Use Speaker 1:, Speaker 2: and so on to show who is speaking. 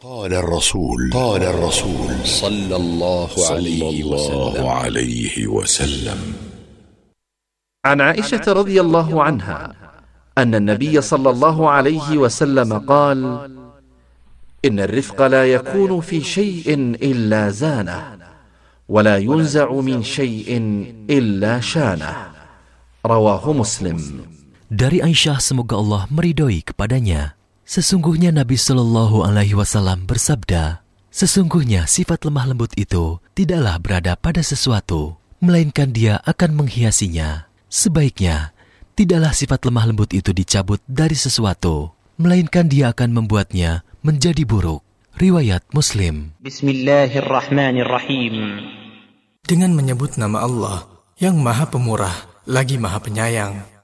Speaker 1: قال الرسول صلى الله عليه وسلم
Speaker 2: عن عائشة رضي الله عنها أن النبي صلى الله عليه وسلم قال: إن الرفق لا يكون في شيء إلا زانه، ولا ينزع من شيء إلا شانه. رواه مسلم.
Speaker 3: Dari Aisyah, semoga Allah meridhoi kepadanya, sesungguhnya Nabi Shallallahu Alaihi Wasallam bersabda, sesungguhnya sifat lemah lembut itu tidaklah berada pada sesuatu, melainkan dia akan menghiasinya. Sebaiknya, tidaklah sifat lemah lembut itu dicabut dari sesuatu, melainkan dia akan membuatnya menjadi buruk. Riwayat Muslim.
Speaker 4: Bismillahirrahmanirrahim.
Speaker 5: Dengan menyebut nama Allah yang Maha Pemurah lagi Maha Penyayang.